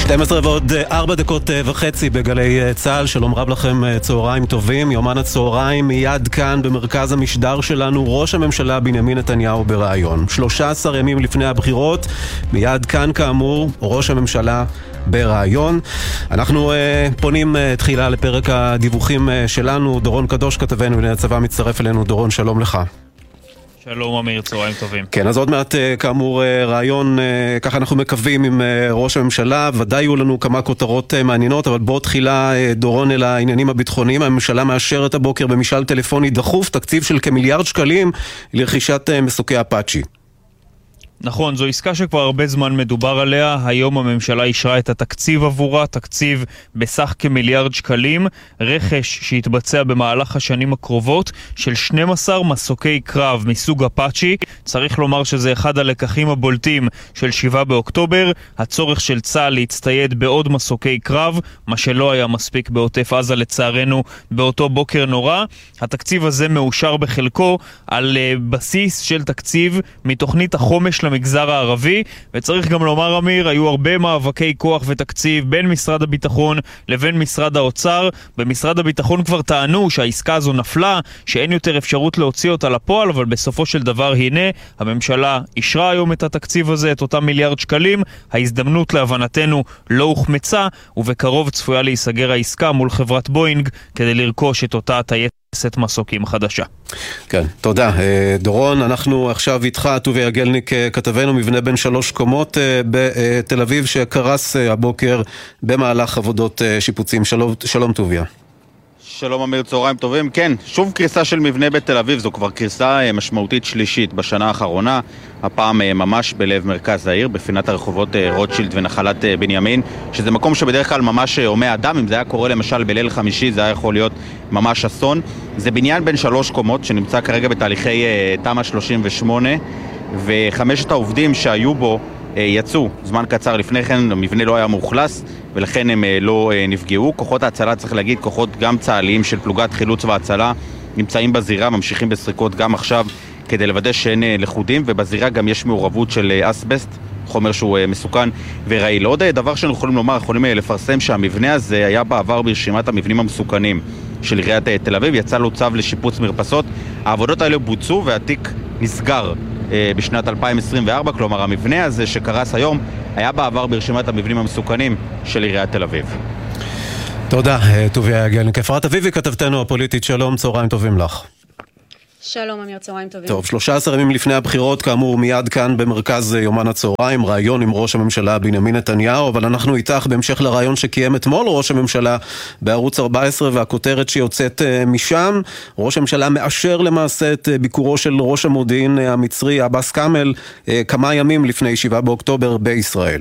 12 ועוד 4 דקות וחצי בגלי צהל. שלום רב לכם, צהריים טובים. יומן הצהריים מיד כאן במרכז המשדר שלנו, ראש הממשלה בנימין נתניהו ברעיון. 13 ימים לפני הבחירות, מיד כאן כאמור, ראש הממשלה ברעיון. אנחנו פונים תחילה לפרק הדיווחים שלנו. דורון קדוש כתבנו לענייני הצבא מצטרף אלינו. דורון, שלום לך. שלום אמיר, צהריים טובים. כן, אז עוד מעט כאמור רעיון, ככה אנחנו מקווים עם ראש הממשלה. ודאי יהיו לנו כמה כותרות מעניינות, אבל בוא תחילה דורון אל העניינים הביטחוניים. הממשלה מאשרת הבוקר במשאל טלפוני דחוף תקציב של כמיליארד שקלים לרכישת מסוקי אפאצ'י. נכון, זו עסקה שכבר הרבה זמן מדובר עליה. היום הממשלה אישרה את התקציב עבורה, תקציב בסך כמיליארד שקלים, רכש שהתבצע במהלך השנים הקרובות של 12 מסוקי קרב מסוג אפאצ'י. צריך לומר שזה אחד הלקחים הבולטים של 7 באוקטובר, הצורך של צה"ל להצטייד בעוד מסוקי קרב, מה שלא היה מספיק בעוטף עזה לצערנו באותו בוקר נורא. התקציב הזה מאושר בחלקו על בסיס של תקציב מתוכנית החומש למגזר הערבי, וצריך גם לומר אמיר, היו הרבה מאבקי כוח ותקציב בין משרד הביטחון לבין משרד האוצר. במשרד הביטחון כבר טענו שהעסקה הזו נפלה, שאין יותר אפשרות להוציא אותה לפועל, אבל בסופו של דבר הנה, הממשלה אישרה היום את התקציב הזה, את אותם מיליארד שקלים. ההזדמנות להבנתנו לא הוחמצה, ובקרוב צפויה להיסגר העסקה מול חברת בוינג כדי לרכוש את אותה טייסת מסוקים חדשה. כן, תודה. דורון, אנחנו עכשיו איתך, טוביה גלניק, כתבנו, מבנה בין 3 קומות בתל אביב שקרס הבוקר במהלך עבודות שיפוצים. שלום טוביה. שלום אמיר, צהריים טובים. כן, שוב קריסה של מבנה בתל אביב. זו כבר קריסה משמעותית שלישית בשנה האחרונה, הפעם ממש בלב מרכז העיר, בפינת הרחובות רוטשילד ונחלת בנימין, שזה מקום שבדרך כלל ממש הומי אדם. אם זה היה קורה למשל בליל חמישי, זה היה יכול להיות ממש אסון. זה בניין בין 3 קומות שנמצא כרגע בתהליכי תמ"א 38, וחמשת העובדים שהיו בו יצאו זמן קצר לפני כן. המבנה לא היה מאוכלס ולכן הם לא נפגעו. כוחות ההצלה, צריך להגיד, כוחות גם צה"ליים של פלוגת חילוץ והצלה נמצאים בזירה, ממשיכים בסריקות גם עכשיו כדי לוודא שאין לכודים, ובזירה גם יש מעורבות של אסבסט, חומר שהוא מסוכן ורעיל. עוד דבר שאנחנו יכולים לומר, יכולים לפרסם שהמבנה הזה היה בעבר ברשימת המבנים המסוכנים של עיריית תל אביב, יצא לו צו לשיפוץ מרפסות. העבודות האלה בוצעו והתיק נסגר בשנת 2024, כלומר המבנה הזה שקרס היום היה בעבר ברשימת המבנים המסוכנים של עיריית תל אביב. תודה, טוביה גלניק. אפרת אביבי, כתבתנו הפוליטית, שלום, צהריים טובים לך. שלום אמיר, צהריים טובים. טוב, 13 ימים לפני הבחירות, כאמור מיד כאן במרכז יומן הצהריים, רעיון עם ראש הממשלה בנימין נתניהו, אבל אנחנו איתך בהמשך לרעיון שקיים אתמול ראש הממשלה בערוץ 14, והכותרת שיוצאת משם, ראש הממשלה מאשר למעשה את ביקורו של ראש המודיעין המצרי עבאס כאמל כמה ימים לפני 7 באוקטובר בישראל.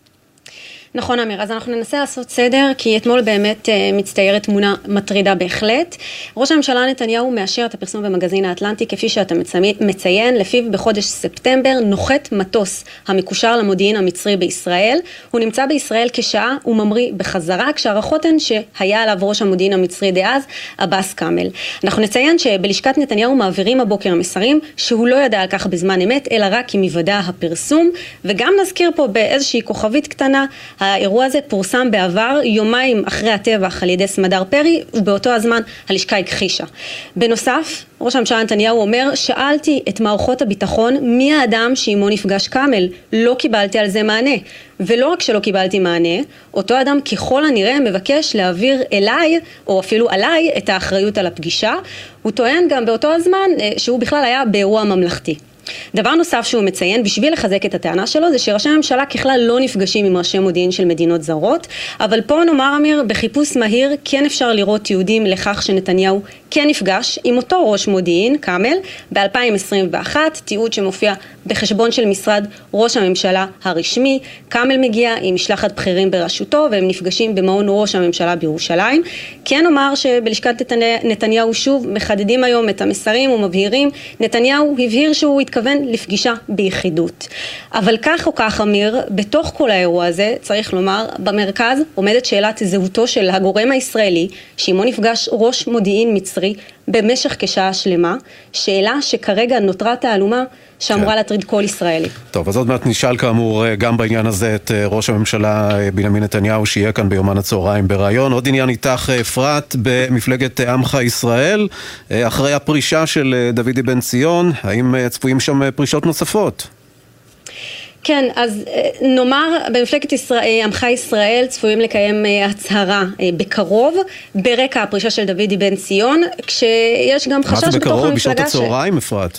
נכון אמיר, אז אנחנו ננסה לעשות סדר, כי אתמול באמת מצטיירת תמונה מטרידה בהחלט. ראש הממשלה נתניהו מאשר את הפרסום במגזין האטלנטי, כפי שאתה מציין, לפיו בחודש ספטמבר נוחת מטוס המקושר למודיעין המצרי בישראל. הוא נמצא בישראל כשעה וממריא בחזרה, כשהערכות הן שהיה עליו ראש המודיעין המצרי דאז, עבאס כאמל. אנחנו נציין שבלשכת נתניהו מעבירים הבוקר מסרים שהוא לא ידע על כך בזמן אמת, אלא רק עם היוודע הפרסום, וגם נזכיר פה באיזושהי כוכבית קטנה, האירוע הזה פורסם בעבר יומיים אחרי הטבח על ידי סמדר פרי, ובאותו הזמן הלשכה הכחישה. בנוסף, ראש הממשלה נתניהו אומר, שאלתי את מערכות הביטחון מי האדם שעימו נפגש כאמל, לא קיבלתי על זה מענה. ולא רק שלא קיבלתי מענה, אותו אדם ככל הנראה מבקש להעביר אליי, או אפילו עליי, את האחריות על הפגישה. הוא טוען גם באותו הזמן שהוא בכלל היה באירוע ממלכתי. דבר נוסף שהוא מציין בשביל לחזק את הטענה שלו זה שראשי הממשלה ככלל לא נפגשים עם ראשי מודיעין של מדינות זרות, אבל פה נאמר אמיר, בחיפוש מהיר כן אפשר לראות תיעודים לכך שנתניהו כן נפגש עם אותו ראש מודיעין, כאמל, ב-2021, תיעוד שמופיע בחשבון של משרד ראש הממשלה הרשמי. כאמל מגיע עם משלחת בכירים בראשותו והם נפגשים במעון ראש הממשלה בירושלים. כן אומר שבלשכת נתניהו שוב מחדדים היום את המסרים ומבהירים, נתניהו הבהיר שהוא התכוון לפגישה ביחידות. אבל כך או כך אמיר, בתוך כל האירוע הזה, צריך לומר, במרכז עומדת שאלת זהותו של הגורם הישראלי, שעימו נפגש ראש מודיעין מצרי דרעי במשך כשעה שלמה, שאלה שכרגע נותרה תעלומה שאמורה להטריד כל ישראלי. טוב, אז עוד מעט נשאל כאמור גם בעניין הזה את ראש הממשלה בנימין נתניהו, שיהיה כאן ביומן הצהריים ברעיון. עוד עניין איתך, אפרת, במפלגת עמך ישראל, אחרי הפרישה של דוידי בן ציון, האם צפויים שם פרישות נוספות? כן, אז נאמר, במפלגת עמך ישראל צפויים לקיים הצהרה בקרוב, ברקע הפרישה של דוידי בן ציון, כשיש גם חשש בתוך המפלגה בקרוב, בשעות הצהריים, אפרת?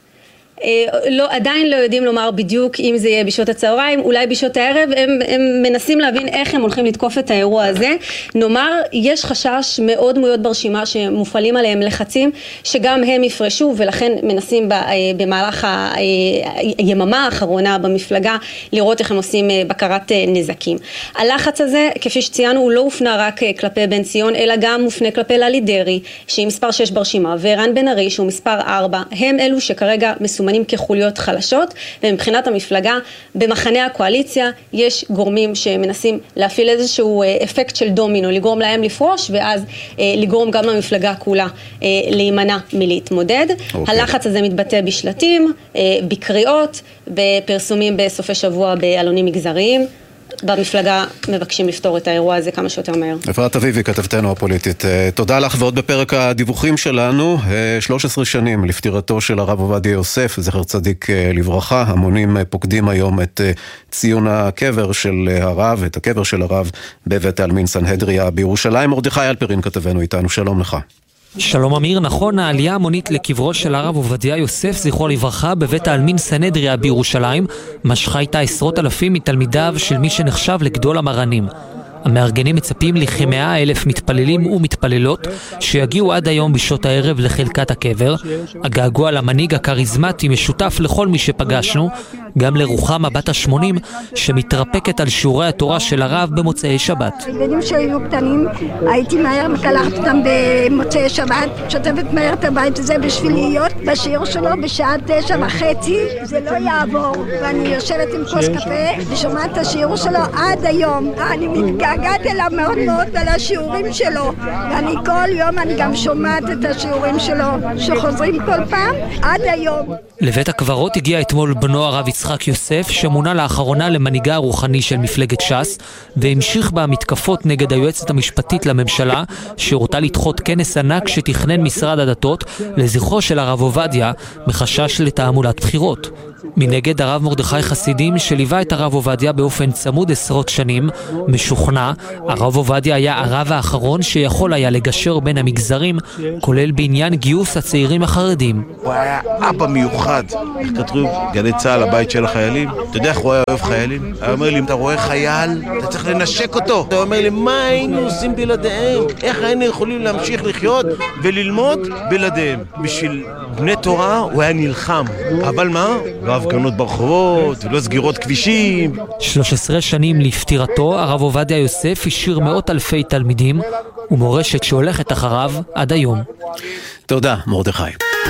עדיין לא יודעים לומר בדיוק אם זה יהיה בשעות הצהריים, אולי בשעות הערב. הם מנסים להבין איך הם הולכים לתקוף את האירוע הזה. נאמר, יש חשש מאוד מאוד ברשימה שמופעלים עליהם לחצים שגם הם יפרשו, ולכן מנסים במהלך היממה האחרונה במפלגה לראות איך הם עושים בקרת נזקים. הלחץ הזה, כפי שציינו, הוא לא הופנה רק כלפי בן ציון, אלא גם מופנה כלפי ללי דרעי, שהיא מספר 6 ברשימה, וערן בן ארי, שהוא מספר 4. הם אלו שכרגע מסומנים כחוליות חלשות, ומבחינת המפלגה, במחנה הקואליציה, יש גורמים שמנסים להפעיל איזשהו אפקט של דומינו, לגרום להם לפרוש, ואז לגרום גם למפלגה כולה להימנע מלהתמודד. הלחץ הזה מתבטא בשלטים, בקריאות, בפרסומים בסופי שבוע בעלונים מגזריים. במפלגה מבקשים לפתור את האירוע הזה כמה שיותר מהר. אפרת אביבי, כתבתנו הפוליטית, תודה לך. ועוד בפרק הדיווחים שלנו, 13 שנים לפטירתו של הרב עובדיה יוסף, זכר צדיק לברכה. המונים פוקדים היום את ציון הקבר של הרב, את הקבר של הרב בבית העלמין סנהדריה בירושלים. מרדכי אלפרין כתבנו איתנו, שלום לך. שלום אמיר, נכון, העלייה המונית לקברו של הרב עובדיה יוסף זכרו לברכה בבית העלמין סנהדריה בירושלים משכה איתה עשרות אלפים מתלמידיו של מי שנחשב לגדול המרנים. המארגנים מצפים לכ100,000 מתפללים ומתפללות שיגיעו עד היום בשעות הערב לחלקת הקבר. הגעגוע למנהיג הכריזמטי משותף לכל מי שפגשנו, גם לרוחמה בת ה-80 שמתרפקת על שיעורי התורה של הרב במוצאי שבת. הילדים שהיו קטנים, הייתי מהר מקלחת אותם במוצאי שבת, שוטפת מהר את הבית הזה בשביל להיות בשיעור שלו בשעה 9:30. זה לא יעבור, ואני יושבת עם כוס קפה ושומעת את השיעור שלו עד היום. אני מתגעגעת אליו מאוד מאוד על השיעורים שלו, ואני כל יום אני גם שומעת את השיעורים שלו שחוזרים כל פעם עד היום. לבית הקברות הגיע אתמול בנו הרב יצחק יוסף, שמונה לאחרונה למנהיגה הרוחני של מפלגת ש"ס, והמשיך במתקפות נגד היועצת המשפטית לממשלה, שרוצה לדחות כנס ענק שתכנן משרד הדתות לזכרו של הרב עובדיה, מחשש לתעמולת בחירות. מנגד הרב מרדכי חסידים, שליווה את הרב עובדיה באופן צמוד עשרות שנים, משוכנע, הרב עובדיה היה הרב האחרון שיכול היה לגשר בין המגזרים, כולל בעניין גיוס הצעירים החרדים. הוא היה אבא מיוחד. איך כתוב? גלי צהל, הבית של החיילים. אתה יודע איך הוא היה אוהב חיילים? הוא אומר לי, אם אתה רואה חייל, אתה צריך לנשק אותו. אתה אומר לי, מה היינו עושים בלעדיהם? איך היינו יכולים להמשיך לחיות וללמוד בלעדיהם? בשביל בני תורה הוא היה נלחם. אבל מה? לא הפגנות ברחובות, ולא סגירות כבישים. 13 שנים לפטירתו, הרב עובדיה יוסף השאיר מאות אלפי תלמידים, ומורשת שהולכת אחריו עד היום. תודה, מרדכי.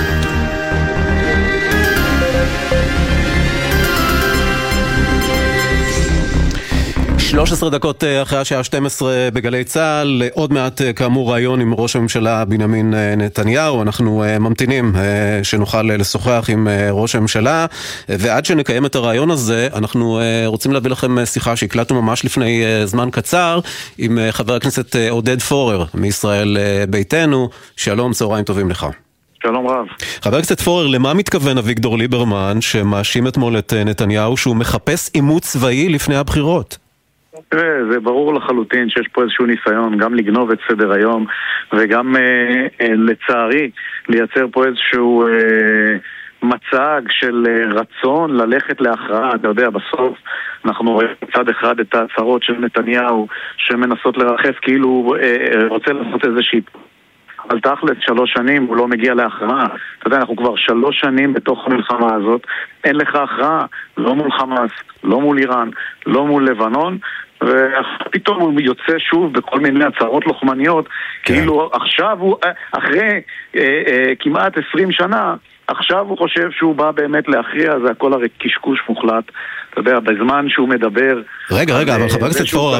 13 דקות אחרי השעה 12 בגלי צהל, עוד מעט כאמור רעיון עם ראש הממשלה בנימין נתניהו. אנחנו ממתינים שנוכל לשוחח עם ראש הממשלה, ועד שנקיים את הרעיון הזה אנחנו רוצים להביא לכם שיחה שהקלטנו ממש לפני זמן קצר עם חבר הכנסת עודד פורר מישראל ביתנו. שלום, צהריים טובים לך. שלום רב. חבר הכנסת פורר, למה מתכוון אביגדור ליברמן שמאשים אתמול את נתניהו שהוא מחפש עימות צבאי לפני הבחירות? זה ברור לחלוטין שיש פה איזשהו ניסיון גם לגנוב את סדר היום וגם לצערי לייצר פה איזשהו מצג של רצון ללכת להכרעה. אתה יודע, בסוף אנחנו רואים מצד אחד את ההצהרות של נתניהו שמנסות לרחף כאילו הוא רוצה לעשות איזושהי, אבל תכלס 3 שנים הוא לא מגיע להכרעה. אתה יודע, אנחנו כבר 3 שנים בתוך המלחמה הזאת, אין לך הכרעה, לא מול חמאס, לא מול איראן, לא מול לבנון, ופתאום הוא יוצא שוב בכל מיני הצהרות לוחמניות, כאילו עכשיו הוא, אחרי כמעט 20 שנה, עכשיו הוא חושב שהוא בא באמת להכריע. זה הכל הרי קשקוש מוחלט. אתה יודע, בזמן שהוא מדבר... רגע, אבל חבר הכנסת פורר,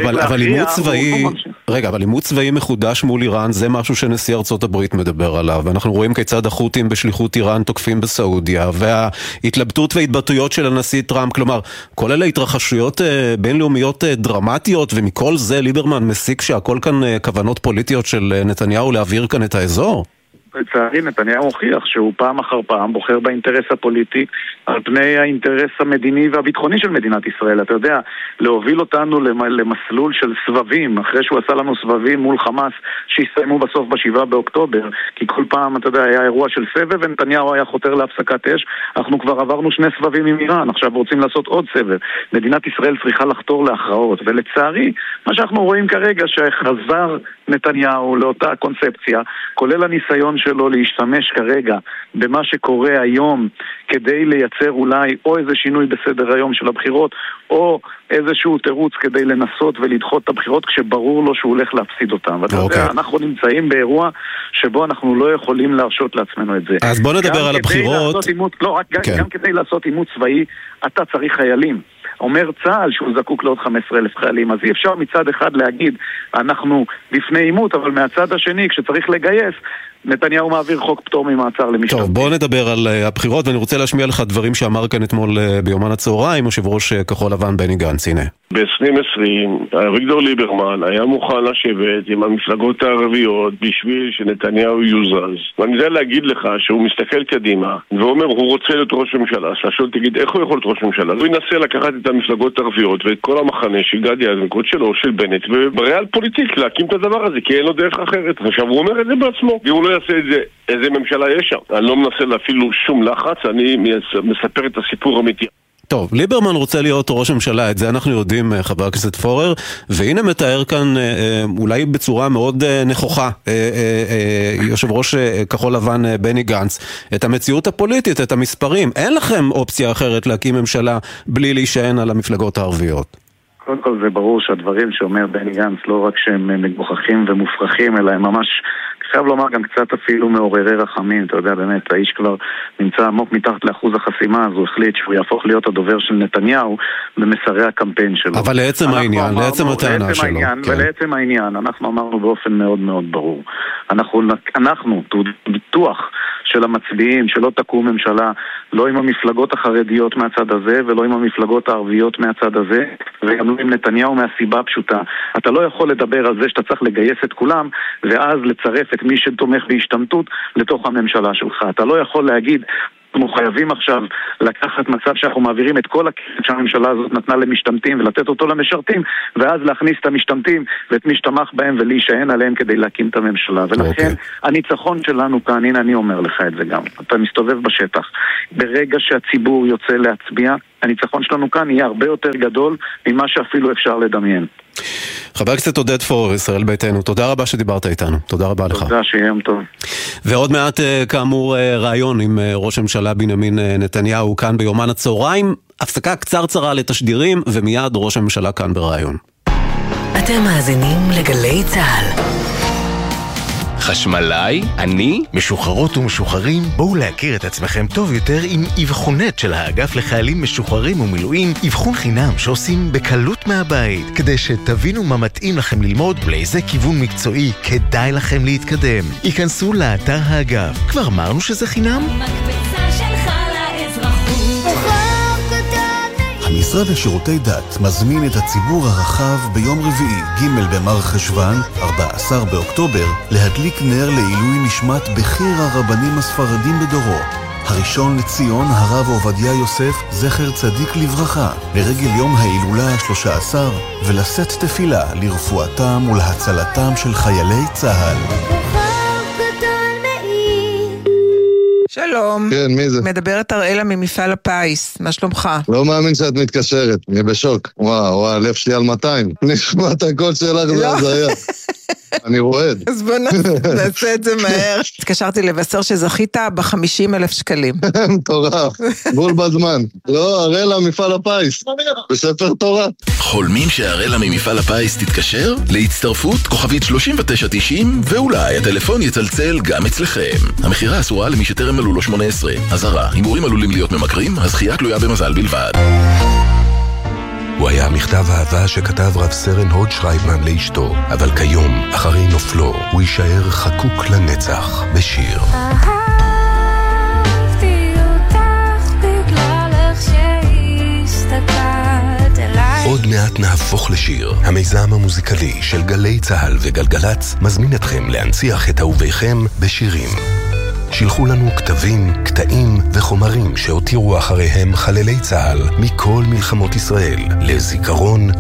אבל אימות צבאי מחודש מול איראן, זה משהו שנשיא ארצות הברית מדבר עליו, ואנחנו רואים כיצד החות'ים בשליחות איראן תוקפים בסעודיה, וההתלבטות וההתבטאויות של הנשיא טראמפ, כלומר, כל אלה התרחשויות בינלאומיות דרמטיות, ומכל זה ליברמן מסיק שהכל כאן כוונות פוליטיות של נתניהו להעביר כאן את האזור? לצערי נתניהו הוכיח שהוא פעם אחר פעם בוחר באינטרס הפוליטי על פני האינטרס המדיני והביטחוני של מדינת ישראל. אתה יודע, להוביל אותנו למסלול של סבבים, אחרי שהוא עשה לנו סבבים מול חמאס שהסתיימו בסוף ב7 באוקטובר, כי כל פעם, אתה יודע, היה אירוע של סבב ונתניהו היה חותר להפסקת אש. אנחנו כבר עברנו 2 סבבים עם איראן, עכשיו רוצים לעשות עוד סבב. מדינת ישראל צריכה לחתור להכרעות, ולצערי, מה שאנחנו רואים כרגע שחזר נתניהו לאותה קונספציה, כולל הניסיון שלו להשתמש כרגע במה שקורה היום כדי לייצר אולי או איזה שינוי בסדר היום של הבחירות או איזשהו תירוץ כדי לנסות ולדחות את הבחירות כשברור לו שהוא הולך להפסיד אותם. ואתה יודע, אנחנו נמצאים באירוע שבו אנחנו לא יכולים להרשות לעצמנו את זה. אז בוא נדבר על הבחירות. גם כדי לעשות אימות צבאי אתה צריך חיילים. אומר צה"ל שהוא זקוק לעוד 15,000 חיילים, אז אי אפשר מצד אחד להגיד אנחנו לפני אימות, אבל מהצד השני כשצריך לגייס נתניהו מעביר חוק פטור ממעצר למשתמטים. טוב, בוא נדבר על הבחירות, ואני רוצה להשמיע לך דברים שאמר כאן אתמול ביומן הצהריים, יושב ראש כחול לבן בני גנץ, הנה. ב-2020, אביגדור ליברמן היה מוכן לשבת עם המפלגות הערביות בשביל שנתניהו יוזז. ואני יודע להגיד לך שהוא מסתכל קדימה, ואומר הוא רוצה להיות ראש ממשלה, שהשאול תגיד איך הוא יכול להיות ראש ממשלה? הוא ינסה לקחת את המפלגות הערביות ואת כל המחנה של גדי איזנקוט שלו, של בנט, ובריאל פוליטיק להקים את הדבר הזה, כי אין לו דרך אחרת. עכשיו הוא אומר את זה בעצמו, והוא לא יעשה את זה, איזה ממשלה יש שם. אני לא מנסה להפעיל שום לחץ, אני מספר את הסיפור האמיתי. טוב, ליברמן רוצה להיות ראש ממשלה, את זה אנחנו יודעים, חבר הכנסת פורר, והנה מתאר כאן אולי בצורה מאוד נכוחה יושב ראש כחול לבן בני גנץ את המציאות הפוליטית, את המספרים. אין לכם אופציה אחרת להקים ממשלה בלי להישען על המפלגות הערביות. קודם כל זה ברור שהדברים שאומר בני גנץ לא רק שהם מגוחכים ומופרכים, אלא הם ממש, חייב לומר גם קצת אפילו מעוררי רחמים. אתה יודע, באמת, האיש כבר נמצא עמוק מתחת לאחוז החסימה, אז הוא החליט שהוא יהפוך להיות הדובר של נתניהו במסרי הקמפיין שלו. אבל לעצם העניין, לעצם הטענה שלו. ולעצם העניין, אנחנו אמרנו באופן מאוד מאוד ברור. אנחנו ביטוח של המצביעים, שלא תקום ממשלה, לא עם המפלגות החרדיות מהצד הזה, ולא עם המפלגות הערביות מהצד הזה, וגם לא עם נתניהו מהסיבה הפשוטה. אתה לא יכול לדבר על זה שאתה צריך לגייס את כולם, ואז לצרף את מי שתומך בהשתמטות לתוך הממשלה שלך. אתה לא יכול להגיד, אנחנו חייבים עכשיו לקחת מצב שאנחנו מעבירים את כל הכסף שהממשלה הזאת נתנה למשתמטים ולתת אותו למשרתים, ואז להכניס את המשתמטים ואת מי שתמך בהם ולהישען עליהם כדי להקים את הממשלה. ולכן הניצחון שלנו כאן, הנה אני אומר לך את זה גם, אתה מסתובב בשטח, ברגע שהציבור יוצא להצביע, הניצחון שלנו כאן יהיה הרבה יותר גדול ממה שאפילו אפשר לדמיין. חבר הכנסת עודד פורר, ישראל ביתנו, תודה רבה שדיברת איתנו. תודה רבה לך. תודה, שיהיה יום טוב. ועוד מעט כאמור ראיון עם ראש הממשלה בנימין נתניהו כאן ביומן הצהריים, הפסקה קצרצרה לתשדירים ומיד ראש הממשלה כאן בראיון. אתם מאזינים לגלי צהל. חשמלאי, אני, משוחררות ומשוחררים, בואו להכיר את עצמכם טוב יותר עם אבחונת של האגף לחיילים משוחררים ומילואים, אבחון חינם שעושים בקלות מהבית, כדי שתבינו מה מתאים לכם ללמוד ולאיזה כיוון מקצועי כדאי לכם להתקדם. היכנסו לאתר האגף, כבר אמרנו שזה חינם? מקבצה שלך לאזרחות. המשרד לשירותי דת מזמין את הציבור הרחב ביום רביעי, ג' במר חשוון, 14 באוקטובר, להדליק נר לעילוי נשמת בכיר הרבנים הספרדים בדורו. הראשון לציון, הרב עובדיה יוסף, זכר צדיק לברכה, לרגל יום ההילולה ה-13, ולשאת תפילה לרפואתם ולהצלתם של חיילי צה"ל. שלום. כן, מי זה? מדברת אראלה ממפעל הפיס, מה שלומך? לא מאמין שאת מתקשרת, אני בשוק. וואו, הלב שלי על 200. נשמע את הקול שלך, זה הזיה. אני רועד. אז בוא נעשה את זה מהר. התקשרתי לבשר שזכית ב50,000 שקלים. מטורף, בול בזמן. לא, אראלה מפעל הפיס, בספר תורה. חולמים שאראלה ממפעל הפיס תתקשר? להצטרפות כוכבית 3990 ואולי הטלפון יצלצל גם אצלכם. המחירה אסורה למי שטרם מלאו לו 18. אזהרה, הימורים עלולים להיות ממכרים, הזכייה תלויה במזל בלבד. הוא היה מכתב אהבה שכתב רב סרן הוד שרייבמן לאשתו, אבל כיום, אחרי נופלו, הוא יישאר חקוק לנצח בשיר. עוד מעט נהפוך לשיר. המיזם המוזיקלי של גלי צהל וגלגלץ מזמין אתכם להנציח את אהוביכם בשירים. שילחו לנו כתבים, קטעים וחומרים שהותירו אחריהם חללי צהל מכל מלחמות ישראל לזיכרון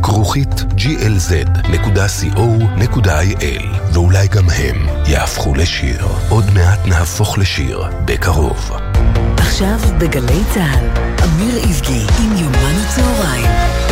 glz.co.il ואולי גם הם יהפכו לשיר. עוד מעט נהפוך לשיר בקרוב. עכשיו בגלי צהל, אמיר איבגי עם יומן הצהריים.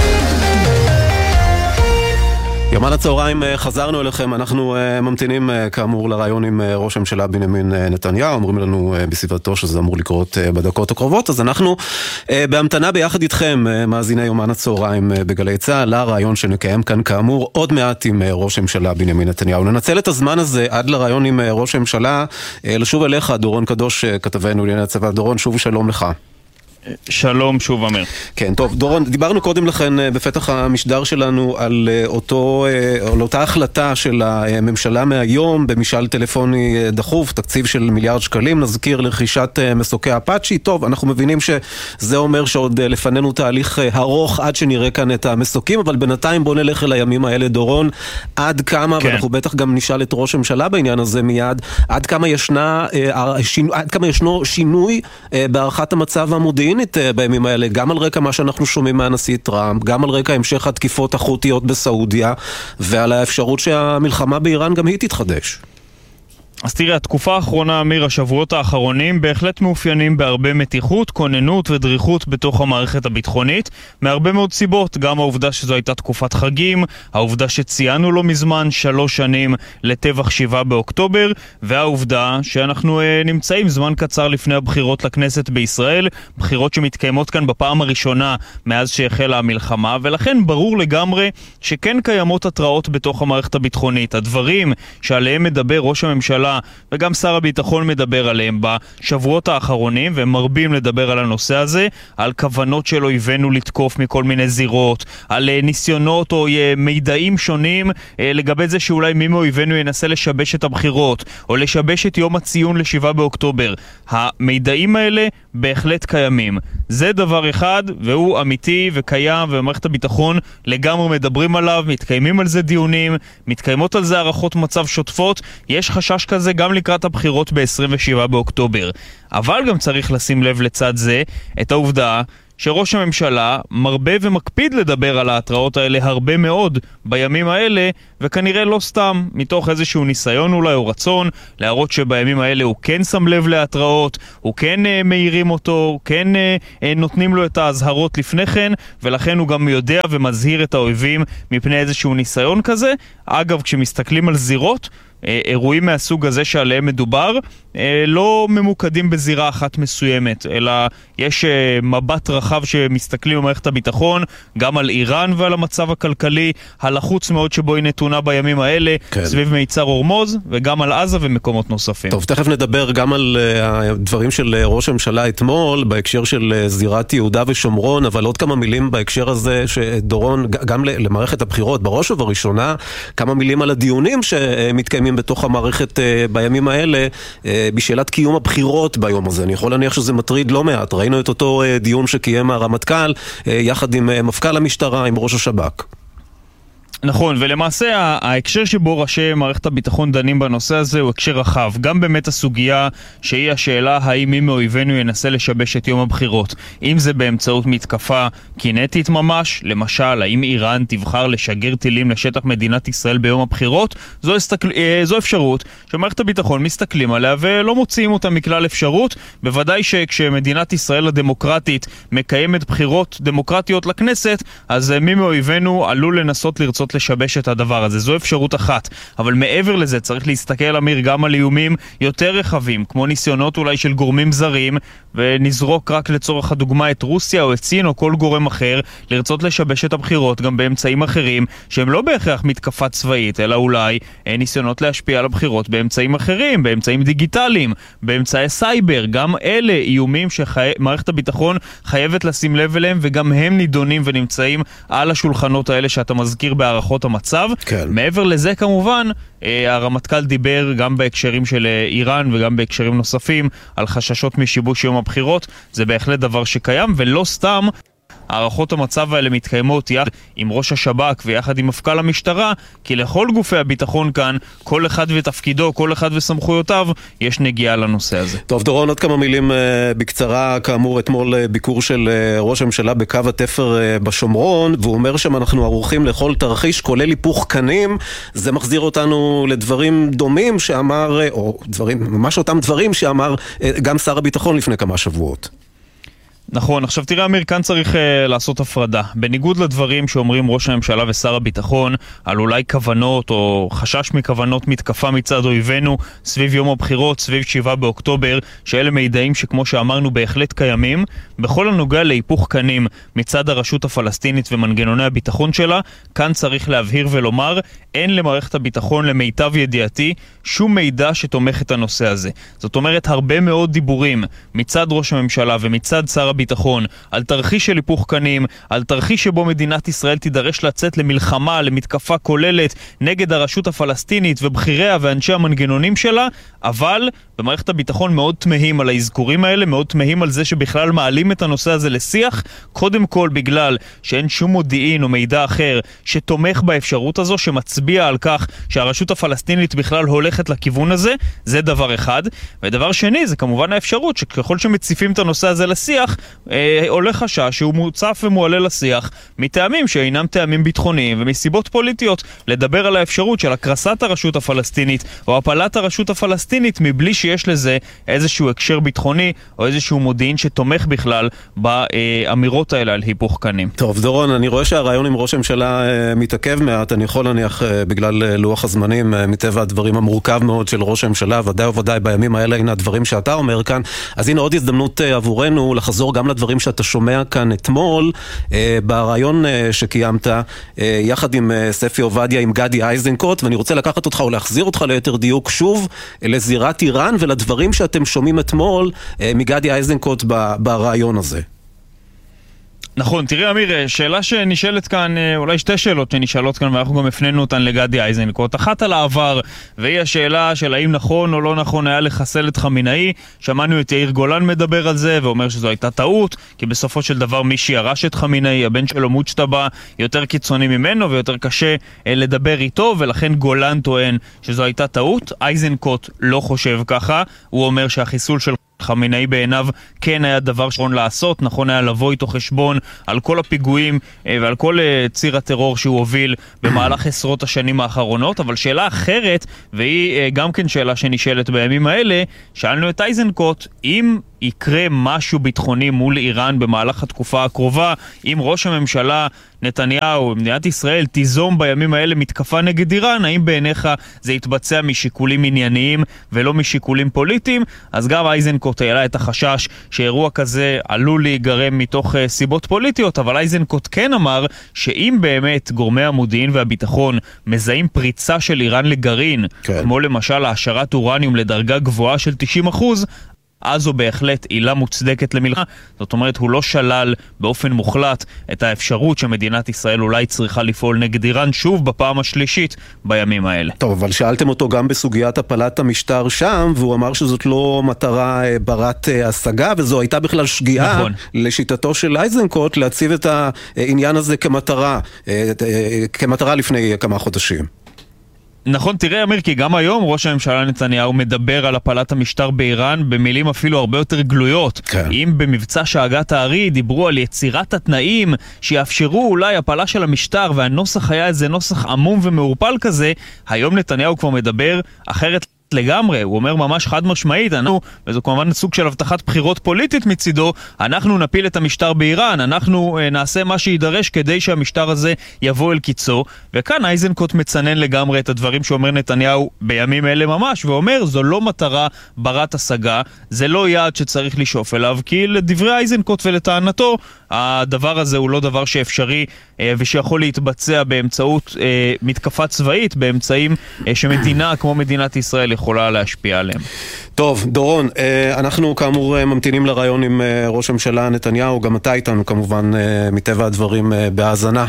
יומן הצהריים, חזרנו אליכם, אנחנו ממתינים כאמור לרעיון עם ראש הממשלה בנימין נתניהו, אומרים לנו בסביבתו שזה אמור לקרות בדקות הקרובות, אז אנחנו בהמתנה ביחד איתכם, מאזיני יומן הצהריים בגלי צהל, לרעיון שנקיים כאן כאמור עוד מעט עם ראש הממשלה בנימין נתניהו. ננצל את הזמן הזה עד לרעיון עם ראש הממשלה, לשוב אליך דורון קדוש, כתבנו לענייני הצבא. דורון, שוב שלום לך. שלום שוב אמיר. כן, טוב, דורון, דיברנו קודם לכן בפתח המשדר שלנו על אותה החלטה של הממשלה מהיום במשאל טלפוני דחוף, תקציב של מיליארד שקלים, נזכיר לרכישת מסוקי אפאצ'י. טוב, אנחנו מבינים שזה אומר שעוד לפנינו תהליך ארוך עד שנראה כאן את המסוקים, אבל בינתיים בוא נלך אל הימים האלה, דורון, עד כמה, כן. ואנחנו בטח גם נשאל את ראש הממשלה בעניין הזה מיד, עד כמה ישנו שינוי בערכת המצב המודיעין בימים האלה, גם על רקע מה שאנחנו שומעים מהנשיא טראמפ, גם על רקע המשך התקיפות החותיות בסעודיה, ועל האפשרות שהמלחמה באיראן גם היא תתחדש. אז תראה, התקופה האחרונה, אמיר, השבועות האחרונים בהחלט מאופיינים בהרבה מתיחות, כוננות ודריכות בתוך המערכת הביטחונית, מהרבה מאוד סיבות, גם העובדה שזו הייתה תקופת חגים, העובדה שציינו לא מזמן 3 שנים לטבח 7 באוקטובר, והעובדה שאנחנו נמצאים זמן קצר לפני הבחירות לכנסת בישראל, בחירות שמתקיימות כאן בפעם הראשונה מאז שהחלה המלחמה, ולכן ברור לגמרי שכן קיימות התראות בתוך המערכת הביטחונית. הדברים שעליהם מדבר ראש הממשלה וגם שר הביטחון מדבר עליהם בשבועות האחרונים, והם מרבים לדבר על הנושא הזה, על כוונות של אויבינו לתקוף מכל מיני זירות, על ניסיונות או מידעים שונים לגבי זה שאולי מי מאויבינו ינסה לשבש את הבחירות או לשבש את יום הציון ל7 באוקטובר. המידעים האלה בהחלט קיימים. זה דבר אחד, והוא אמיתי וקיים, ומערכת הביטחון לגמרי מדברים עליו, מתקיימים על זה דיונים, מתקיימות על זה הערכות מצב שוטפות. יש חשש כזה גם לקראת הבחירות ב-27 באוקטובר. אבל גם צריך לשים לב לצד זה את העובדה שראש הממשלה מרבה ומקפיד לדבר על ההתראות האלה הרבה מאוד בימים האלה, וכנראה לא סתם, מתוך איזשהו ניסיון אולי או רצון להראות שבימים האלה הוא כן שם לב להתראות, הוא כן מאירים אותו, הוא כן נותנים לו את ההזהרות לפני כן, ולכן הוא גם יודע ומזהיר את האויבים מפני איזשהו ניסיון כזה. אגב, כשמסתכלים על זירות, אירועים מהסוג הזה שעליהם מדובר לא ממוקדים בזירה אחת מסוימת, אלא יש מבט רחב שמסתכלים במערכת הביטחון גם על איראן ועל המצב הכלכלי הלחוץ מאוד שבו היא נתונה בימים האלה, כן. סביב מיצר הורמוז, וגם על עזה ומקומות נוספים. טוב, תכף נדבר גם על הדברים של ראש הממשלה אתמול בהקשר של זירת יהודה ושומרון, אבל עוד כמה מילים בהקשר הזה שדורון, גם למערכת הבחירות בראש ובראשונה, כמה מילים על הדיונים שמתקיימים בתוך המערכת בימים האלה בשאלת קיום הבחירות ביום הזה. אני יכול להניח שזה מטריד לא מעט. ראינו את אותו דיון שקיים הרמטכ"ל יחד עם מפכ"ל המשטרה, עם ראש השב"כ. נכון, ולמעשה ההקשר שבו ראשי מערכת הביטחון דנים בנושא הזה הוא הקשר רחב. גם באמת הסוגיה שהיא השאלה האם מי מאויבינו ינסה לשבש את יום הבחירות. אם זה באמצעות מתקפה קינטית ממש, למשל, האם איראן תבחר לשגר טילים לשטח מדינת ישראל ביום הבחירות, זו אפשרות שמערכת הביטחון מסתכלים עליה ולא מוציאים אותה מכלל אפשרות. בוודאי שכשמדינת ישראל הדמוקרטית מקיימת בחירות דמוקרטיות לכנסת, אז מי מאויבינו עלול לנסות לרצות לנסות לשבש את הדבר הזה. זו אפשרות אחת. אבל מעבר לזה צריך להסתכל, אמיר, גם על איומים יותר רחבים, כמו ניסיונות אולי של גורמים זרים, ונזרוק רק לצורך הדוגמה את רוסיה או את סין או כל גורם אחר, לרצות לשבש את הבחירות גם באמצעים אחרים, שהם לא בהכרח מתקפה צבאית, אלא אולי ניסיונות להשפיע על הבחירות באמצעים אחרים, באמצעים דיגיטליים, באמצעי סייבר. גם אלה איומים שמערכת הביטחון חייבת לשים לב אליהם, וגם הם נידונים ונמצאים על השולחנות האלה שאתה מזכיר בהערכות המצב. כן. מעבר לזה כמובן, הרמטכ"ל דיבר גם בהקשרים של איראן וגם בהקשרים נוספים על חששות משיבוש יום הבחירות. זה בהחלט דבר שקיים, ולא סתם הערכות המצב האלה מתקיימות יחד עם ראש השב"כ ויחד עם מפכ"ל המשטרה, כי לכל גופי הביטחון כאן, כל אחד ותפקידו, כל אחד וסמכויותיו, יש נגיעה לנושא הזה. טוב, דורון, עוד כמה מילים בקצרה. כאמור, אתמול ביקור של ראש הממשלה בקו התפר בשומרון, והוא אומר שאנחנו ערוכים לכל תרחיש, כולל היפוך קנים. זה מחזיר אותנו לדברים דומים שאמר, או דברים, ממש אותם דברים שאמר גם שר הביטחון לפני כמה שבועות. נכון, עכשיו תראה אמיר, כאן צריך לעשות הפרדה. בניגוד לדברים שאומרים ראש הממשלה ושר הביטחון על אולי כוונות או חשש מכוונות מתקפה מצד אויבינו סביב יום הבחירות, סביב 7 באוקטובר, שאלה מידעים שכמו שאמרנו בהחלט קיימים, בכל הנוגע להיפוך קנים מצד הרשות הפלסטינית ומנגנוני הביטחון שלה, כאן צריך להבהיר ולומר, אין למערכת הביטחון למיטב ידיעתי שום מידע שתומך את הנושא הזה. זאת אומרת, הרבה מאוד דיבורים מצד ראש הממשלה ומצד שר הביטחון על תרחיש של היפוך קנים, על תרחיש שבו מדינת ישראל תידרש לצאת למלחמה, למתקפה כוללת נגד הרשות הפלסטינית ובחיריה ואנשי המנגנונים שלה, אבל במערכת הביטחון מאוד תמהים על האזכורים האלה, מאוד תמהים על זה שבכלל מעלים את הנושא הזה לשיח, קודם כל בגלל שאין שום מודיעין או מידע אחר שתומך באפשרות הזו, שמצביע על כך שהרשות הפלסטינית בכלל הולכת לכיוון הזה. זה דבר אחד. ודבר שני, זה כמובן האפשרות שככל שמציפים את הנושא הזה לשיח, עולה חשש שהוא מוצף ומועלה לשיח מטעמים שאינם טעמים ביטחוניים ומסיבות פוליטיות, לדבר על האפשרות של הקרסת הרשות הפלסטינית או הפלת הרשות הפלסטינית מבלי שיש לזה איזשהו הקשר ביטחוני או איזשהו מודיעין שתומך בכלל באמירות האלה על היפוך קנים. טוב, דורון, אני רואה שהרעיון עם ראש הממשלה מתעכב מעט. אני יכול להניח בגלל לוח הזמנים, מטבע הדברים המורכב מאוד של ראש הממשלה, ודאי וודאי בימים האלה, הנה הדברים שאתה אומר כאן. אז הנה עוד הזדמנות עבורנו לחזור גם לדברים שאתה שומע כאן אתמול, ברעיון שקיימת יחד עם ספי עובדיה, עם גדי איזנקוט, ואני רוצה לקחת אותך או להחזיר אותך ליתר דיוק שוב לזירת איראן ולדברים שאתם שומעים אתמול מגדי איזנקוט ברעיון הזה. נכון, תראה אמיר, שאלה שנשאלת כאן, אולי שתי שאלות שנשאלות כאן ואנחנו גם הפנינו אותן לגדי איזנקוט. אחת על העבר, והיא השאלה של האם נכון או לא נכון היה לחסל את חמינאי. שמענו את יאיר גולן מדבר על זה ואומר שזו הייתה טעות, כי בסופו של דבר מי שירש את חמינאי, הבן שלו מוצ'טבה, יותר קיצוני ממנו ויותר קשה לדבר איתו, ולכן גולן טוען שזו הייתה טעות. איזנקוט לא חושב ככה, הוא אומר שהחיסול של חמינאי בעיניו כן היה דבר שנכון לעשות, נכון היה לבוא איתו חשבון על כל הפיגועים ועל כל ציר הטרור שהוא הוביל במהלך עשרות השנים האחרונות. אבל שאלה אחרת, והיא גם כן שאלה שנשאלת בימים האלה, שאלנו את איזנקוט, אם יקרה משהו ביטחוני מול איראן במהלך התקופה הקרובה, אם ראש הממשלה נתניהו, מדינת ישראל, תיזום בימים האלה מתקפה נגד איראן, האם בעיניך זה יתבצע משיקולים ענייניים ולא משיקולים פוליטיים? אז גם איזנקוט העלה את החשש שאירוע כזה עלול להיגרם מתוך סיבות פוליטיות, אבל איזנקוט כן אמר שאם באמת גורמי המודיעין והביטחון מזהים פריצה של איראן לגרעין, כמו למשל העשרת אורניום לדרגה גבוהה של 90%, אז זו בהחלט עילה מוצדקת למלחמה. זאת אומרת, הוא לא שלל באופן מוחלט את האפשרות שמדינת ישראל אולי צריכה לפעול נגד איראן שוב בפעם השלישית בימים האלה. טוב, אבל שאלתם אותו גם בסוגיית הפלת המשטר שם, והוא אמר שזאת לא מטרה ברת השגה, וזו הייתה בכלל שגיאה, נכון, לשיטתו של איזנקוט להציב את העניין הזה כמטרה לפני כמה חודשים. נכון, תראה אמיר, כי גם היום ראש הממשלה נתניהו מדבר על הפלת המשטר באיראן במילים אפילו הרבה יותר גלויות. כן. אם במבצע שאגת הארי דיברו על יצירת התנאים שיאפשרו אולי הפלה של המשטר, והנוסח היה איזה נוסח עמום ומעורפל כזה, היום נתניהו כבר מדבר אחרת לגמרי, הוא אומר ממש חד משמעית, וזו כמובן סוג של הבטחת בחירות פוליטית מצידו, אנחנו נפיל את המשטר באיראן, אנחנו נעשה מה שידרש כדי שהמשטר הזה יבוא אל קיצו, וכאן איזנקוט מצנן לגמרי את הדברים שאומר נתניהו בימים אלה ממש, ואומר זו לא מטרה ברת השגה, זה לא יעד שצריך לשאוף אליו, כי לדברי איזנקוט ולטענתו, הדבר הזה הוא לא דבר שאפשרי ושיכול להתבצע באמצעות מתקפה צבאית, באמצעים שמדינה כמו מדינת ישראל יכולה להשפיע עליהם. טוב, דורון, אנחנו כאמור ממתינים לרעיון עם ראש הממשלה נתניהו, גם אתה איתנו כמובן מטבע הדברים בהאזנה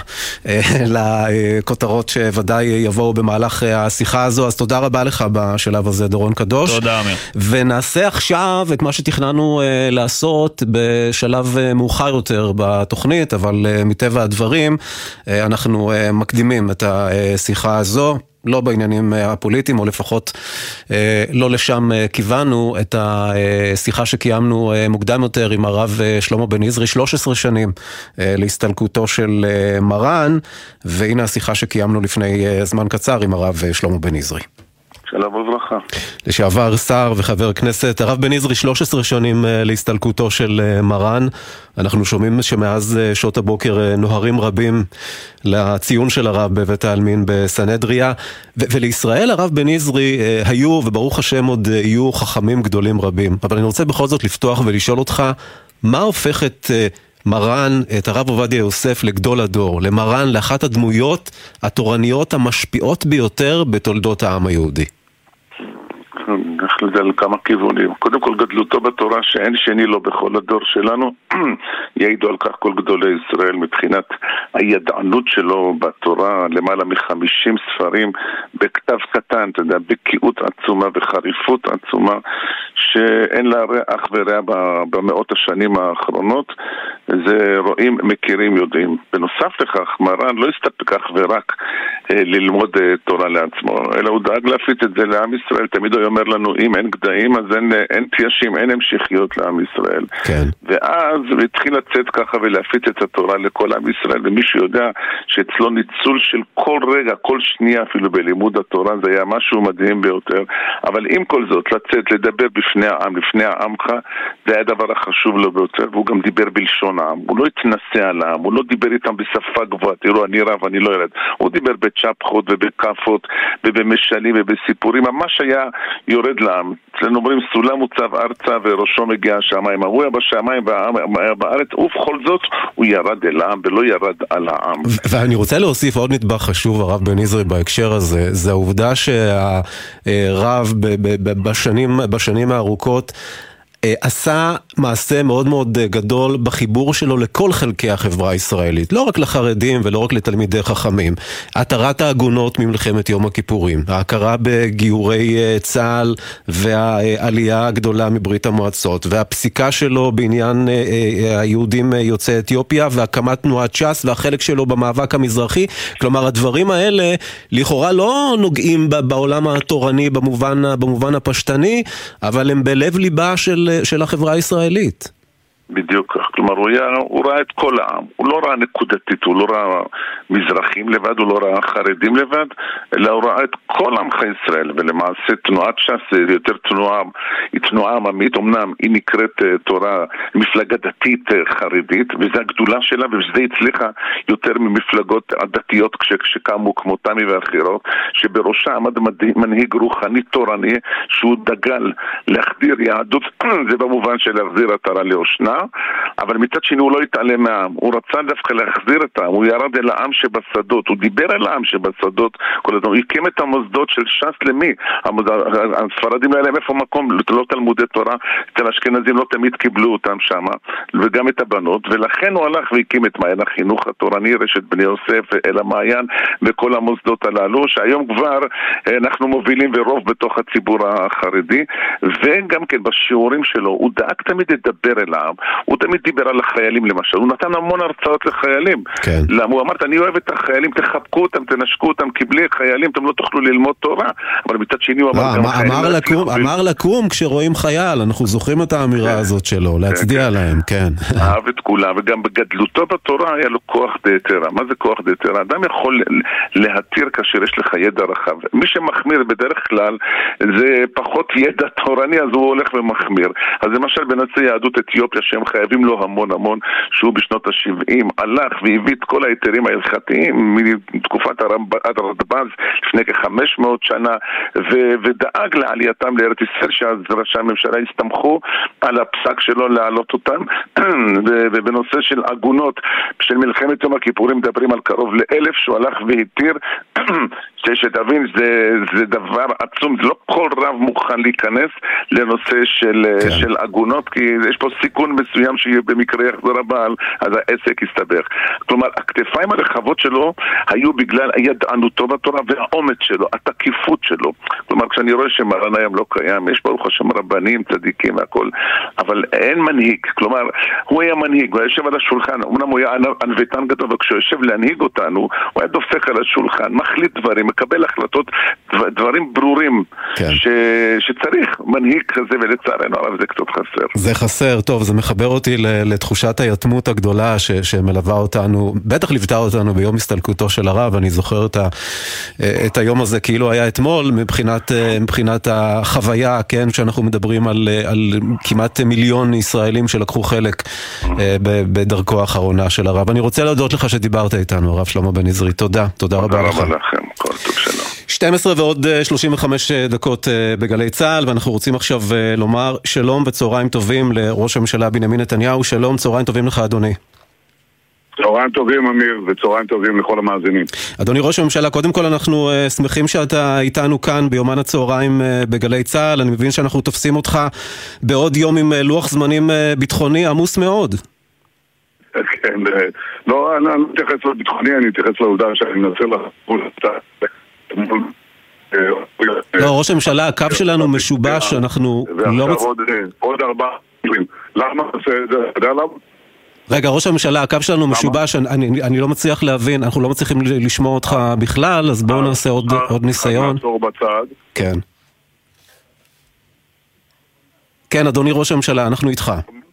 לכותרות שוודאי יבואו במהלך השיחה הזו, אז תודה רבה לך בשלב הזה דורון קדוש. תודה אמיר. ונעשה עכשיו את מה שתכננו לעשות בשלב מאוחר יותר בתוכנית, אבל מטבע הדברים אנחנו מקדימים את השיחה הזו. לא בעניינים הפוליטיים, או לפחות לא לשם כיוונו, את השיחה שקיימנו מוקדם יותר עם הרב שלמה בן עזרי, 13 שנים להסתלקותו של מרן, והנה השיחה שקיימנו לפני זמן קצר עם הרב שלמה בן עזרי. שלום וברכה. לשעבר שר וחבר כנסת, הרב בן עזרי, 13 שנים להסתלקותו של מרן. אנחנו שומעים שמאז שעות הבוקר נוהרים רבים לציון של הרב בבית העלמין בסנהדריה, ולישראל הרב בן עזרי היו, וברוך השם עוד יהיו חכמים גדולים רבים. אבל אני רוצה בכל זאת לפתוח ולשאול אותך, מה הופך את מרן, את הרב עובדיה יוסף לגדול הדור, למרן, לאחת הדמויות התורניות המשפיעות ביותר בתולדות העם היהודי? אנחנו זה על כמה כיוונים. קודם כל גדלותו בתורה שאין שני לו בכל הדור שלנו, יעידו על כך כל גדולי ישראל מבחינת הידענות שלו בתורה, למעלה מ50 ספרים בכתב קטן, אתה יודע, בקיאות עצומה וחריפות עצומה שאין לה אח ורע במאות השנים האחרונות. זה רואים, מכירים, יודעים. בנוסף לכך, מרן לא הסתפק כך ורק ללמוד תורה לעצמו, אלא הוא דאג להפיץ את זה לעם ישראל. תמיד הוא אומר לנו, אם אין גדיים, אז אין תיישים, אין המשכיות לעם ישראל. כן. ואז הוא התחיל לצאת ככה ולהפיץ את התורה לכל עם ישראל, ומי שיודע שאצלו ניצול של כל רגע, כל שנייה אפילו בלימוד התורה, זה היה משהו מדהים ביותר. אבל עם כל זאת, לצאת, לדבר בפני העם, לפני העמך, זה היה הדבר החשוב לו ביותר, והוא גם דיבר בלשון העם. הוא לא התנסה על העם, הוא לא דיבר איתם בשפה גבוהה, תראו, אני רב, אני לא ירד. הוא דיבר בצ'פחות ובקפות ובמשלים ובסיפורים, ממש היה יורד לעם. אצלנו אומרים, סולם מוצב ארצה וראשו מגיע השמיים. הוא היה בשמיים בארץ, ובכל זאת הוא ירד אל העם ולא ירד על העם. ואני רוצה להוסיף עוד נדבך חשוב, הרב בן עזרי, בהקשר הזה, זה העובדה שהרב בשנים הארוכות עשה מעשה מאוד מאוד גדול בחיבור שלו לכל חלקי החברה הישראלית, לא רק לחרדים ולא רק לתלמידי חכמים. התרת העגונות ממלחמת יום הכיפורים, ההכרה בגיורי צה"ל והעלייה הגדולה מברית המועצות, והפסיקה שלו בעניין היהודים יוצאי אתיופיה, והקמת תנועת ש"ס והחלק שלו במאבק המזרחי. כלומר, הדברים האלה לכאורה לא נוגעים בעולם התורני במובן הפשטני, אבל הם בלב ליבה של החברה הישראלית. בדיוק כך, כלומר הוא ראה את כל העם, הוא לא ראה נקודתית, הוא לא ראה מזרחים לבד, הוא לא ראה חרדים לבד, אלא הוא ראה את כל עמך ישראל, ולמעשה תנועת ש"ס זה יותר היא תנועה עממית, אמנם היא נקראת תורה, מפלגה דתית חרדית, וזו הגדולה שלה, וזה הצליחה יותר ממפלגות הדתיות שקמו כמו תמי ואחרות, שבראשה עמד מנהיג רוחני תורני, שהוא דגל להחדיר יהדות, זה במובן של להחזיר עטרה ליושנה, אבל מצד שני הוא לא התעלם מהעם, הוא רצה דווקא להחזיר את העם, הוא ירד אל העם שבשדות, הוא דיבר אל העם שבשדות, הוא הקים את המוסדות של ש"ס למי? הספרדים לא היה להם איפה מקום, לא תלמודי תורה, אצל אשכנזים לא תמיד קיבלו אותם שם, וגם את הבנות, ולכן הוא הלך והקים את מעיין החינוך התורני, רשת בני יוסף, אל המעיין, וכל המוסדות הללו, שהיום כבר אנחנו מובילים ורוב בתוך הציבור החרדי, וגם כן בשיעורים שלו, הוא דאג תמיד לדבר אל העם, הוא תמיד דיבר על החיילים למשל, הוא נתן המון הרצאות לחיילים. כן. הוא אמר, אני אוהב את החיילים, תחבקו אותם, תנשקו אותם, כי בלי חיילים אתם לא תוכלו ללמוד תורה. אבל מצד שני הוא אמר גם חיילים... אמר לקום כשרואים חייל, אנחנו זוכרים את האמירה הזאת שלו, להצדיע להם, כן. אהב את כולם, וגם בגדלותו בתורה היה לו כוח דהיתרא. מה זה כוח דהיתרא? אדם יכול להתיר כאשר יש לך ידע רחב. מי שמחמיר בדרך כלל זה פחות ידע תורני, אז הוא הולך ומחמיר. אז למשל בנושא יהדות אתיופיה שהם חייבים לו המון, שהוא בשנות ה-70 הלך והביא את כל היתרים ההלכתיים מתקופת הרדב"ז לפני כ-500 שנה, ודאג לעלייתם לארץ ישראל, שאז ראשי הממשלה הסתמכו על הפסק שלו להעלות אותם. ובנושא של עגונות של מלחמת יום הכיפורים מדברים על קרוב ל1,000 שהוא הלך והתיר. שתבין, זה דבר עצום, זה לא כל רב מוכן להיכנס לנושא של עגונות, כי יש פה סיכון מסוים שיהיה במקרה יחזור הבעל, אז העסק יסתבך. כלומר, הכתפיים הרחבות שלו היו בגלל הידענותו בתורה והעומד שלו, התקיפות שלו. כלומר, כשאני רואה שמרן היום לא קיים, יש ברוך השם רבנים, צדיקים והכל, אבל אין מנהיג. כלומר, הוא היה מנהיג, הוא היה יושב על השולחן, אמנם הוא היה ענוותן גדול, וכשהוא יושב להנהיג אותנו, הוא היה דופק על השולחן, מחליט דברים, מקבל החלטות, דברים ברורים, שצריך מנהיג כזה, ולצערנו הרב זה קצת חסר. זה חסר, טוב, זה מחבר אותי לתחושת היתמות הגדולה שמלווה אותנו, בטח ליוותה אותנו ביום הסתלקותו של הרב. אני זוכר את היום הזה כאילו היה אתמול, מבחינת החוויה, כן, שאנחנו מדברים על כמעט 1,000,000 ישראלים שלקחו חלק בדרכו האחרונה של הרב. אני רוצה להודות לך שדיברת איתנו, הרב שלמה בן עזרי. תודה רבה לך. תודה לכם, כל טוב שלום. 12 ועוד 35 דקות בגלי צהל, ואנחנו רוצים עכשיו לומר שלום וצהריים טובים לראש הממשלה בנימין נתניהו. שלום, צהריים טובים לך אדוני. צהריים טובים אמיר, וצהריים טובים לכל המאזינים. אדוני ראש הממשלה, קודם כל אנחנו שמחים שאתה איתנו כאן ביומן הצהריים בגלי צהל. אני מבין שאנחנו תופסים אותך בעוד יום עם לוח זמנים ביטחוני עמוס מאוד. כן, לא, אני לא מתייחס לביטחוני, אני מתייחס לעובדה שאני מנסה לחול לא, ראש הממשלה, הקו שלנו משובש, אנחנו לא... ועכשיו עוד 4 מילים. למה עושה את זה? אתה יודע למה? רגע, ראש הממשלה, הקו שלנו משובש, אני לא מצליח להבין, אנחנו לא מצליחים לשמוע אותך בכלל, אז בואו נעשה עוד ניסיון. נעצור בצד. כן. כן, אדוני ראש הממשלה, אנחנו איתך.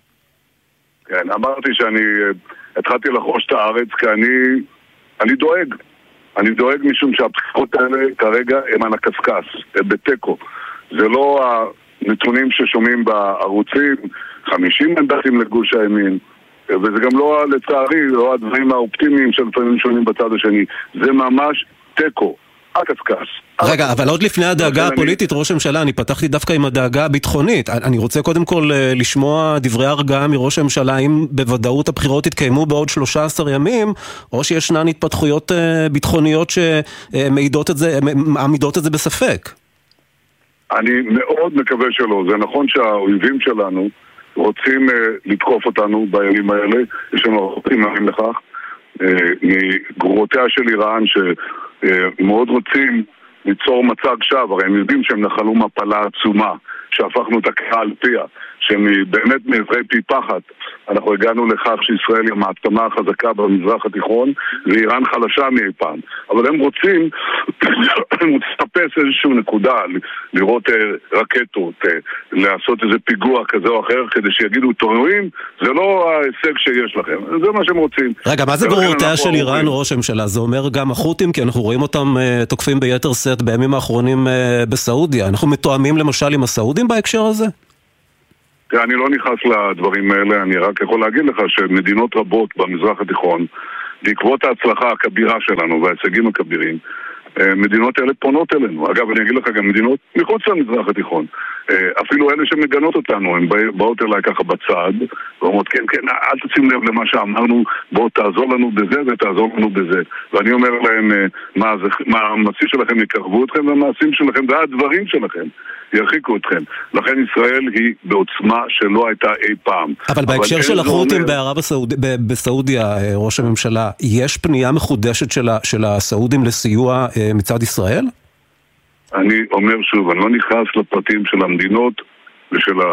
כן, אמרתי שאני התחלתי לחוש את הארץ, כי אני דואג. אני דואג משום שהבחירות האלה כרגע הם על הקסקס, הם בטקו. זה לא הנתונים ששומעים בערוצים, 50 מנדטים לגוש הימין, וזה גם לא, לצערי, לא הדברים האופטימיים שלפעמים שונים בצד השני. זה ממש טקו, הקסקס. רגע, אבל עוד לפני הדאגה הפוליטית, ראש הממשלה, אני פתחתי דווקא עם הדאגה הביטחונית. אני רוצה קודם כל לשמוע דברי הרגעה מראש הממשלה, אם בוודאות הבחירות יתקיימו בעוד 13 ימים, או שישנן התפתחויות ביטחוניות שמעמידות את זה בספק. אני מאוד מקווה שלא. זה נכון שהאויבים שלנו רוצים לתקוף אותנו בימים האלה, יש לנו הרבה מעלים לכך, מגרורותיה של איראן שמאוד רוצים ליצור מצג שווא, הרי הם יודעים שהם נחלו מפלה עצומה, שהפכנו את הקהל על פיה, שבאמת מעברי פי פחת אנחנו הגענו לכך שישראל היא המעצמה החזקה במזרח התיכון ואיראן חלשה מאי פעם, אבל הם רוצים לחפש איזושהי נקודה, לראות רקטות, לעשות איזה פיגוע כזה או אחר כדי שיגידו תורים, זה לא ההישג שיש לכם, זה מה שהם רוצים. רגע, מה זה גרורותיה של איראן, ראש הממשלה? זה אומר גם החות'ים, כי אנחנו רואים אותם תוקפים ביתר שאת בימים האחרונים בסעודיה. אנחנו מתואמים למשל עם הסעודים בהקשר הזה? אני לא נכנס לדברים האלה, אני רק יכול להגיד לך שמדינות רבות במזרח התיכון, בעקבות ההצלחה הכבירה שלנו וההישגים הכבירים, מדינות אלה פונות אלינו. אגב, אני אגיד לך גם מדינות מחוץ למזרח התיכון. אפילו אלה שמגנות אותנו, הן באות אליי ככה בצד, ואומרות, כן, אל תשים לב למה שאמרנו, בוא תעזור לנו בזה ותעזור לנו בזה. ואני אומר להם, מה המעשים שלכם יקרבו אתכם, והמעשים שלכם והדברים שלכם ירחיקו אתכם. לכן ישראל היא בעוצמה שלא הייתה אי פעם. אבל בהקשר של החות'ים בסעודיה, ראש הממשלה, יש פנייה מחודשת של הסעודים לסיוע מצד ישראל? אני אומר שוב, אני לא נכנס לפרטים של המדינות ושל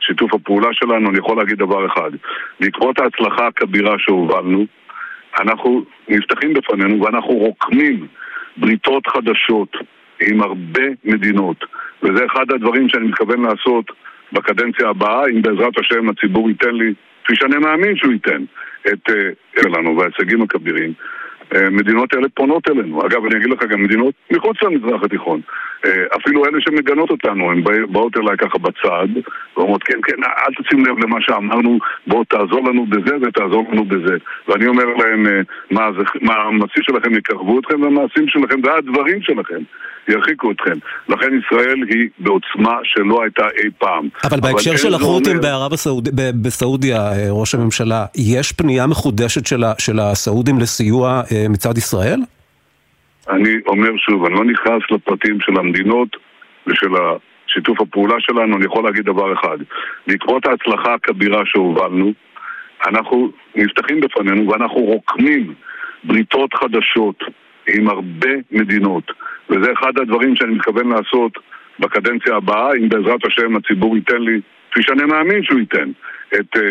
שיתוף הפעולה שלנו, אני יכול להגיד דבר אחד. בעקבות ההצלחה הכבירה שהובלנו, אנחנו נפתחים בפנינו ואנחנו רוקמים בריתות חדשות עם הרבה מדינות. וזה אחד הדברים שאני מתכוון לעשות בקדנציה הבאה, אם בעזרת השם הציבור ייתן לי, כפי שאני מאמין שהוא ייתן, את לנו וההישגים הכבירים. מדינות אלה פונות אלינו. אגב, אני אגיד לך גם מדינות מחוץ למזרח התיכון. אפילו אלה שמגנות אותנו, הן באות אליי ככה בצד, ואומרות, כן, כן, אל תשים לב למה שאמרנו, בואו תעזור לנו בזה ותעזור לנו בזה. ואני אומר להם, מה המעשים שלכם יקרבו אתכם, והמעשים שלכם והדברים שלכם ירחיקו אתכם. לכן ישראל היא בעוצמה שלא הייתה אי פעם. אבל בהקשר של החות'ים בסעודיה, ראש הממשלה, יש פנייה מחודשת של הסעודים לסיוע מצד ישראל? אני אומר שוב, אני לא נכנס לפרטים של המדינות ושל שיתוף הפעולה שלנו, אני יכול להגיד דבר אחד. בעקבות ההצלחה הכבירה שהובלנו, אנחנו נפתחים בפנינו ואנחנו רוקמים בריתות חדשות עם הרבה מדינות. וזה אחד הדברים שאני מתכוון לעשות בקדנציה הבאה, אם בעזרת השם הציבור ייתן לי, כפי שאני מאמין שהוא ייתן, את